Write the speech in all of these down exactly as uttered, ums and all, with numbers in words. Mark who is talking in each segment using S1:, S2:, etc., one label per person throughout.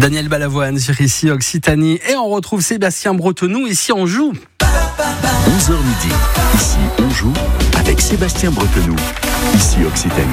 S1: Daniel Balavoine sur ici Occitanie. Et on retrouve Sébastien Bretenou, ici on joue.
S2: onze heures midi, ici on joue avec Sébastien Bretenou, ici Occitanie.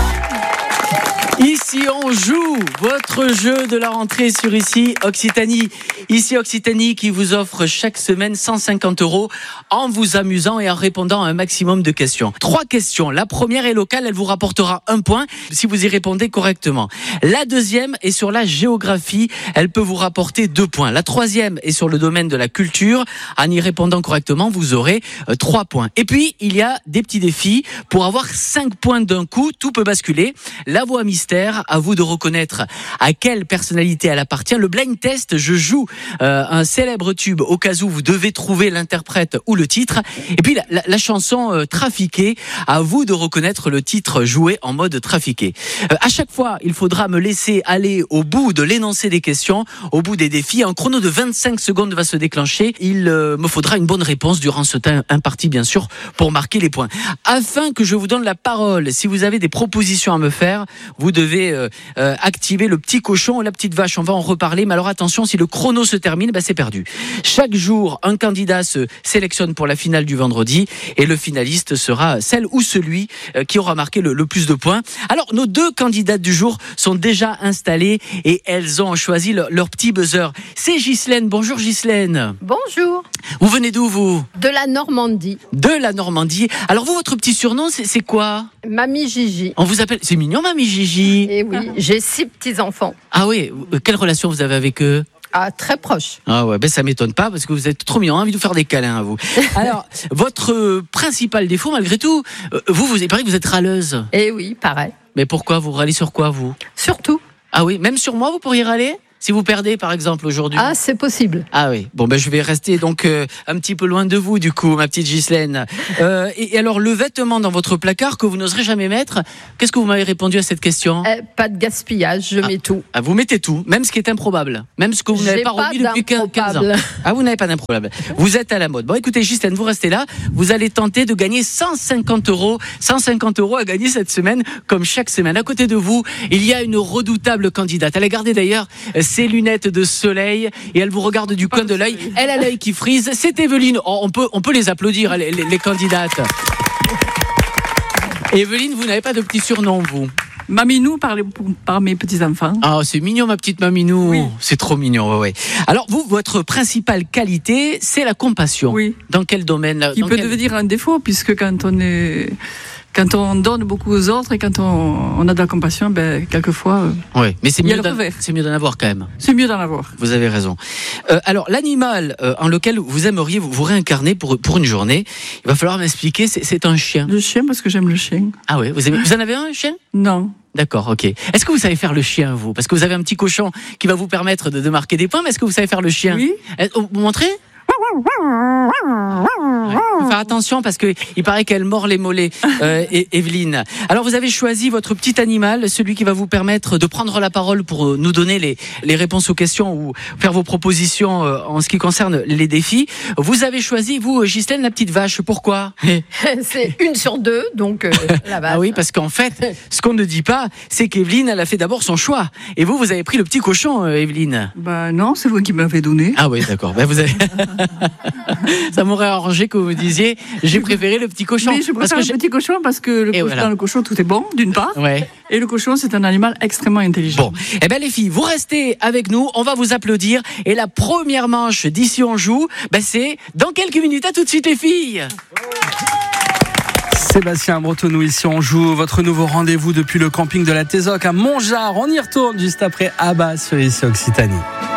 S3: Ici on joue, votre jeu de la rentrée sur ici Occitanie. Ici Occitanie qui vous offre chaque semaine cent cinquante euros en vous amusant et en répondant à un maximum de questions. Trois questions. La première est locale, elle vous rapportera un point si vous y répondez correctement. La deuxième est sur la géographie, elle peut vous rapporter deux points. La troisième est sur le domaine de la culture. En y répondant correctement, vous aurez euh, trois points. Et puis, il y a des petits défis pour avoir cinq points d'un coup. Tout peut basculer. La voix mystère, à vous de reconnaître à quelle personnalité elle appartient. Le blind test, je joue euh, un célèbre tube au cas où vous devez trouver l'interprète ou le titre. Et puis la, la, la chanson euh, trafiquée, à vous de reconnaître le titre joué en mode trafiqué. Euh, à chaque fois, il faudra me laisser aller au bout de l'énoncé des questions, au bout des défis. Un chrono de vingt-cinq secondes va se déclencher. Il euh, me faudra une bonne réponse durant ce temps imparti, bien sûr, pour marquer les points. Afin que je vous donne la parole, si vous avez des propositions à me faire, vous devez euh, euh, activer le petit cochon et la petite vache. On va en reparler, mais alors attention, si le chrono se termine, ben c'est perdu. Chaque jour, un candidat se sélectionne pour la finale du vendredi et le finaliste sera celle ou celui euh, qui aura marqué le, le plus de points. Alors, nos deux candidates du jour sont déjà installées et elles ont choisi leur, leur petit buzzer. C'est Ghislaine. Bonjour Ghislaine.
S4: Bonjour.
S3: Vous venez d'où, vous ?
S4: De la Normandie.
S3: De la Normandie. Alors vous, votre petit surnom, c'est, c'est quoi ?
S4: Mamie Gigi.
S3: On vous appelle... C'est mignon, Mamie Gigi.
S4: Et oui, j'ai six petits-enfants.
S3: Ah oui, quelle relation vous avez avec eux ?
S4: Ah, très proche.
S3: Ah ouais, ben ça m'étonne pas parce que vous êtes trop mignon, envie de vous faire des câlins à vous. Alors, votre euh, principal défaut, malgré tout, euh, vous, vous, il paraît que vous êtes râleuse.
S4: Et oui, pareil.
S3: Mais pourquoi ? Vous râlez sur quoi, vous ?
S4: Surtout.
S3: Ah oui, même sur moi, vous pourriez râler ? Si vous perdez, par exemple, aujourd'hui.
S4: Ah, c'est possible.
S3: Ah oui. Bon, ben je vais rester donc euh, un petit peu loin de vous, du coup, ma petite Ghislaine. Euh, et, et alors, le vêtement dans votre placard que vous n'oserez jamais mettre, qu'est-ce que vous m'avez répondu à cette question ?
S4: Eh, pas de gaspillage, je
S3: ah,
S4: mets tout.
S3: Ah, vous mettez tout, même ce qui est improbable, même ce que vous n'avez
S4: J'ai
S3: pas,
S4: pas
S3: remis depuis quinze ans. Ah, vous n'avez pas d'improbable. Vous êtes à la mode. Bon, écoutez, Ghislaine, vous restez là. Vous allez tenter de gagner cent cinquante euros. cent cinquante euros à gagner cette semaine, comme chaque semaine. À côté de vous, il y a une redoutable candidate. Elle a gardé d'ailleurs ses lunettes de soleil et elle vous regarde du coin de l'œil. Elle a l'œil qui frise. C'est Evelyne. Oh, on peut, on peut les applaudir, les, les, les candidates. Evelyne, vous n'avez pas de petit surnom, vous ?
S5: Maminou par, les, par mes petits-enfants.
S3: Ah, c'est mignon, ma petite Maminou. Oui. C'est trop mignon, ouais, ouais. Alors, vous, votre principale qualité, c'est la compassion.
S5: Oui.
S3: Dans quel domaine ?
S5: Qui
S3: Dans
S5: peut
S3: quel...
S5: devenir un défaut, puisque quand on est... Quand on donne beaucoup aux autres et quand on, on a de la compassion, ben, quelquefois,
S3: oui, mais c'est
S5: il y a
S3: mieux,
S5: le
S3: d'en,
S5: revers.
S3: C'est mieux d'en avoir quand même.
S5: C'est mieux d'en avoir.
S3: Vous avez raison. Euh, alors, l'animal euh, en lequel vous aimeriez vous, vous réincarner pour, pour une journée, il va falloir m'expliquer, c'est, c'est un chien.
S5: Le chien, parce que j'aime le chien.
S3: Ah oui, vous, aimez, vous en avez un, chien ?
S5: Non.
S3: D'accord, ok. Est-ce que vous savez faire le chien, vous ? Parce que vous avez un petit cochon qui va vous permettre de, de marquer des points, mais est-ce que vous savez faire le chien ?
S5: Oui.
S3: Vous montrez ? Ouais, faut faire attention parce que il paraît qu'elle mord les mollets, euh, et, Evelyne. Alors vous avez choisi votre petit animal, celui qui va vous permettre de prendre la parole pour nous donner les, les réponses aux questions ou faire vos propositions euh, en ce qui concerne les défis. Vous avez choisi, vous, Ghislaine, la petite vache. Pourquoi ?
S4: C'est une sur deux, donc euh, la vache.
S3: Ah oui, parce qu'en fait, ce qu'on ne dit pas, c'est qu'Evelyne, elle a fait d'abord son choix. Et vous, vous avez pris le petit cochon, euh, Evelyne.
S5: Ben non, c'est vous qui m'avez donné.
S3: Ah oui, d'accord. Ben vous avez... Ça m'aurait arrangé que vous me disiez, j'ai préféré le petit cochon.
S5: Mais je préfère
S3: parce que
S5: le
S3: j'ai...
S5: petit cochon parce que le cochon,
S3: voilà.
S5: dans le cochon, tout est bon, d'une part.
S3: Ouais.
S5: Et le cochon, c'est un animal extrêmement intelligent.
S3: Bon, eh ben les filles, vous restez avec nous, on va vous applaudir. Et la première manche d'Ici on joue, ben c'est dans quelques minutes. À tout de suite les filles.
S1: Sébastien Bretenou, ici on joue, votre nouveau rendez-vous depuis le camping de la Tézoc à Montjard. On y retourne juste après Abba sur ici Occitanie.